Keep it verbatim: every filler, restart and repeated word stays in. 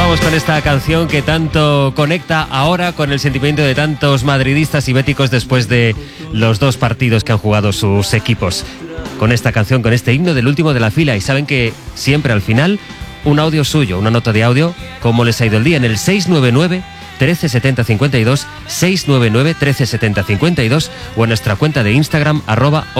vamos con esta canción que tanto conecta ahora con el sentimiento de tantos madridistas y béticos después de los dos partidos que han jugado sus equipos. Con esta canción, con este himno del último de la fila. Y saben que siempre al final un audio suyo, una nota de audio, cómo les ha ido el día en el seis nueve nueve, trece setenta cincuenta y dos, seis nueve nueve, trece setenta cincuenta y dos o en nuestra cuenta de Instagram arroba